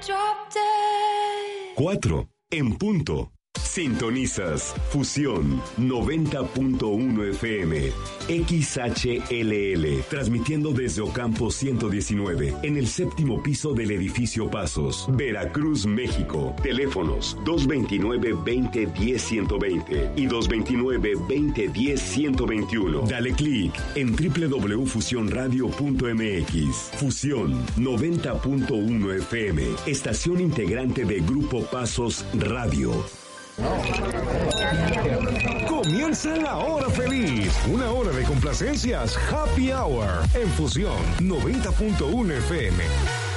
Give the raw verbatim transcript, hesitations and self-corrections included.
Cuatro, en punto. Sintonizas Fusión noventa punto uno F M, X H L L, transmitiendo desde Ocampo ciento diecinueve, en el séptimo piso del edificio Pasos, Veracruz, México. Teléfonos dos veintinueve, veinte, diez, ciento veinte y dos veintinueve, veinte, diez, ciento veintiuno. Dale clic en doble u doble u doble u punto fusión radio punto m x. Fusión noventa punto uno F M, estación integrante de Grupo Pasos Radio. Comienza la hora feliz, una hora de complacencias, Happy Hour, en Fusión noventa punto uno F M.